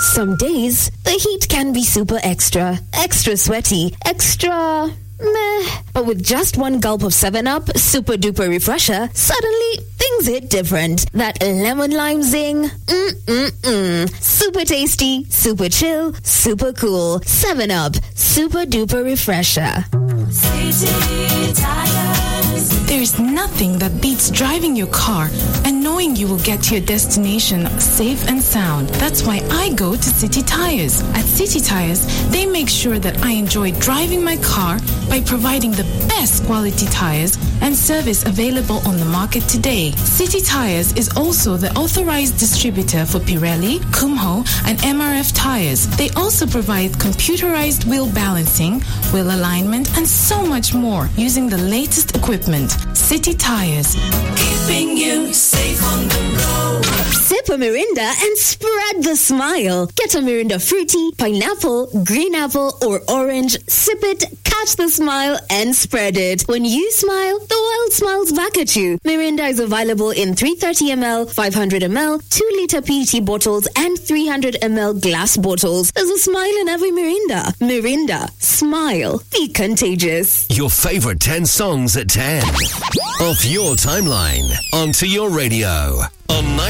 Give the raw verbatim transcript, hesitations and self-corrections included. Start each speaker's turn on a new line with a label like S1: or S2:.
S1: Some days, the heat can be super extra, extra sweaty, extra meh. But with just one gulp of seven up, Super Duper Refresher, suddenly things hit different. That lemon lime zing, mm-mm-mm. Super tasty, super chill, super cool. seven up, Super Duper Refresher.
S2: City Tires.
S3: There's nothing that beats driving your car and knowing you will get to your destination safe and sound. That's why I go to City Tires. At City Tires, they make sure that I enjoy driving my car by providing the best quality tires and service available on the market today. City Tires is also the authorized distributor for Pirelli, Kumho, and M R F tires. They also provide computerized wheel balancing, wheel alignment, and so much more using the latest equipment. City Tires,
S2: Keeping you safe on the road.
S1: Sip a Mirinda and spread the smile. Get a Mirinda fruity, pineapple, green apple, or orange. Sip it, catch the smile, and spread it. When you smile, the world smiles back at you. Mirinda is available in three hundred thirty milliliters, five hundred milliliters, two liter P E T bottles, and three hundred milliliter glass bottles. There's a smile in every Mirinda. Mirinda. Smile. Be contagious.
S4: Your favorite ten songs at ten. Off your timeline. Onto your radio. On